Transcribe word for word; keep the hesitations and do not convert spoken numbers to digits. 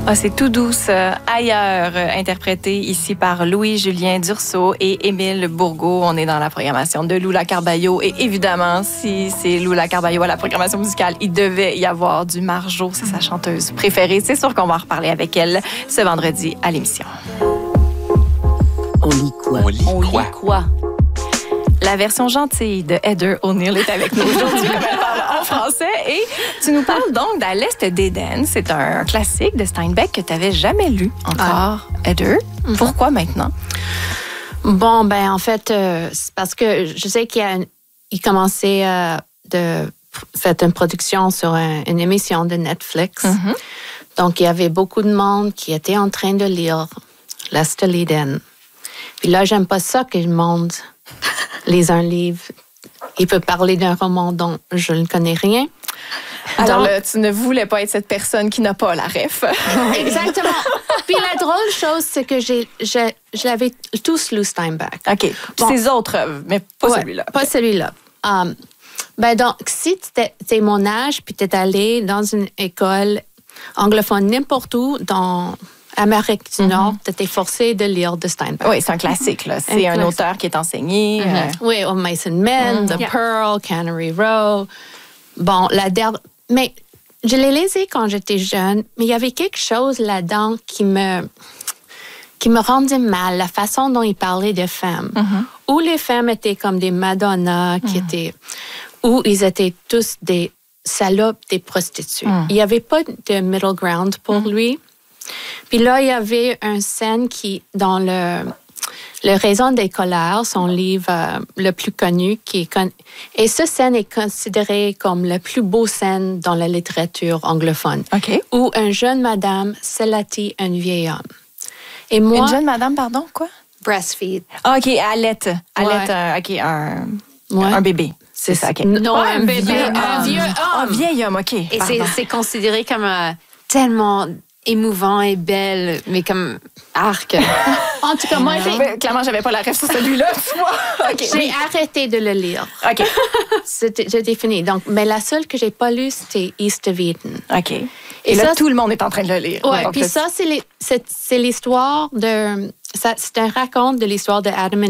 Ah, c'est tout douce euh, ailleurs, euh, interprété ici par Louis-Julien Dursault et Émile Bourgault. On est dans la programmation de Lula Carballo. Et évidemment, si c'est Lula Carballo à la programmation musicale, il devait y avoir du Marjo. C'est sa chanteuse préférée. C'est sûr qu'on va en reparler avec elle ce vendredi à l'émission. On lit quoi? On lit On quoi? lit quoi? La version gentille de Heather O'Neill est avec nous aujourd'hui, comme elle parle en français. Et tu nous parles donc d'À l'Est d'Éden. C'est un classique de Steinbeck que tu n'avais jamais lu encore, ah. Heather. Mm-hmm. Pourquoi maintenant? Bon, ben en fait, euh, c'est parce que je sais qu'il y a une, il commençait euh, de faire une production sur un, une émission de Netflix. Mm-hmm. Donc, il y avait beaucoup de monde qui était en train de lire L'Est d'Éden. Puis là, j'aime pas ça que le monde lise un livre. Il peut parler d'un roman dont je ne connais rien. Alors, Donc, là, tu ne voulais pas être cette personne qui n'a pas la ref. Exactement. Puis la drôle chose, c'est que j'ai, je, je l'avais tous lu Steinbeck. OK. Bon. Ses autres œuvres, mais pas ouais, celui-là. Pas celui-là. Um, ben donc, si tu es mon âge, puis tu es allé dans une école anglophone n'importe où, dans Amérique du Nord, mm-hmm. tu étais forcé de lire de Steinbeck. Oui, c'est un classique. Là. C'est un, un auteur qui est enseigné. Mm-hmm. Euh... Oui, au Mason Men, mm-hmm. The yeah. Pearl, Cannery Row. Bon, la dernière... Mais je l'ai lisé quand j'étais jeune, mais il y avait quelque chose là-dedans qui me, qui me rendait mal, la façon dont il parlait de femmes. Mm-hmm. Où les femmes étaient comme des Madonna, qui mm-hmm. étaient... Où ils étaient tous des salopes, des prostituées. Mm-hmm. Il n'y avait pas de middle ground pour mm-hmm. lui. Puis là, il y avait une scène qui, dans le, le Raison des colères, son livre euh, le plus connu, qui est con... et cette scène est considérée comme la plus beau scène dans la littérature anglophone, okay. où une jeune madame sallatit un vieil homme. Et moi, une jeune madame, pardon, quoi? Breastfeed. Ah, OK, allait. Allait, ouais. euh, OK, un, ouais. un bébé. C'est ça, OK. Non, pas un, un bébé, vieux, un vieux homme. Un vieil homme, OK. Et c'est, c'est considéré comme euh, tellement... émouvant et belle, mais comme arc. En tout cas, moi, j'ai... Clairement, j'avais pas la rêve sur celui-là, tu vois. Okay. J'ai arrêté de le lire. OK. C'était, j'ai fini. Donc, mais la seule que j'ai pas lue, c'était East of Eden. OK. Et, et là, ça, tout le monde est en train de le lire. Oui, puis ça, c'est, les, c'est, c'est l'histoire de... Ça, c'est un raconte de l'histoire de Adam